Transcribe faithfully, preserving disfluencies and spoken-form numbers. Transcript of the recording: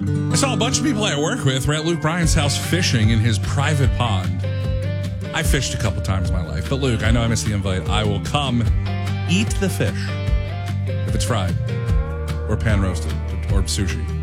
I saw a bunch of people I work with were at Luke Bryan's house fishing in his private pond. I fished a couple times in my life, but Luke, I know I missed the invite. I will come eat the fish if it's fried or pan roasted or sushi.